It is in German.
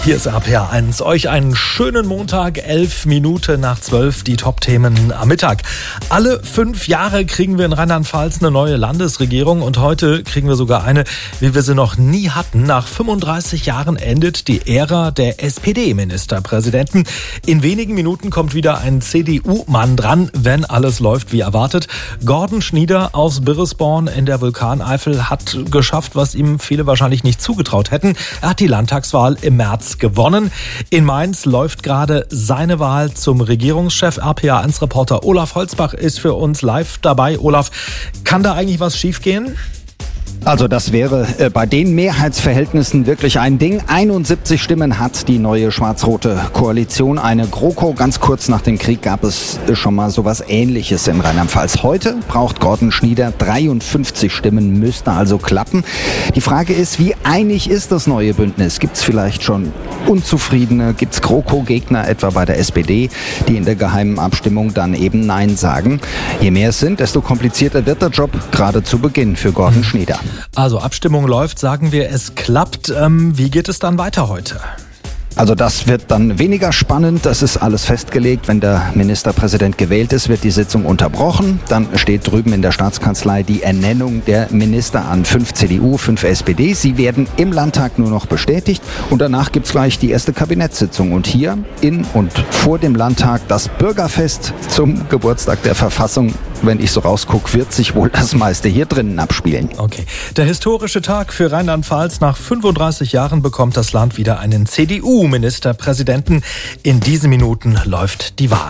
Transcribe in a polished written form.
Hier ist RPR1. Euch einen schönen Montag, 11 Minuten nach 12, die Top-Themen am Mittag. Alle 5 Jahre kriegen wir in Rheinland-Pfalz eine neue Landesregierung und heute kriegen wir sogar eine, wie wir sie noch nie hatten. Nach 35 Jahren endet die Ära der SPD-Ministerpräsidenten. In wenigen Minuten kommt wieder ein CDU-Mann dran, wenn alles läuft wie erwartet. Gordon Schnieder aus Birresborn in der Vulkaneifel hat geschafft, was ihm viele wahrscheinlich nicht zugetraut hätten. Er hat die Landtagswahl im März gewonnen. In Mainz läuft gerade seine Wahl zum Regierungschef. RPA1-Reporter Olaf Holzbach ist für uns live dabei. Olaf, kann da eigentlich was schiefgehen? Also das wäre bei den Mehrheitsverhältnissen wirklich ein Ding. 71 Stimmen hat die neue schwarz-rote Koalition. Eine GroKo. Ganz kurz nach dem Krieg gab es schon mal sowas Ähnliches in Rheinland-Pfalz. Heute braucht Gordon Schnieder 53 Stimmen, müsste also klappen. Die Frage ist, wie einig ist das neue Bündnis? Gibt es vielleicht schon Unzufriedene? Gibt es GroKo-Gegner etwa bei der SPD, die in der geheimen Abstimmung dann eben Nein sagen? Je mehr es sind, desto komplizierter wird der Job, gerade zu Beginn für Gordon Schnieder. Also Abstimmung läuft, sagen wir, es klappt. Wie geht es dann weiter heute? Also das wird dann weniger spannend, das ist alles festgelegt. Wenn der Ministerpräsident gewählt ist, wird die Sitzung unterbrochen. Dann steht drüben in der Staatskanzlei die Ernennung der Minister an. 5 CDU, 5 SPD. Sie werden im Landtag nur noch bestätigt und danach gibt's gleich die erste Kabinettssitzung. Und hier in und vor dem Landtag das Bürgerfest zum Geburtstag der Verfassung. Wenn ich so rausgucke, wird sich wohl das meiste hier drinnen abspielen. Okay. Der historische Tag für Rheinland-Pfalz. Nach 35 Jahren bekommt das Land wieder einen CDU-Ministerpräsidenten. In diesen Minuten läuft die Wahl.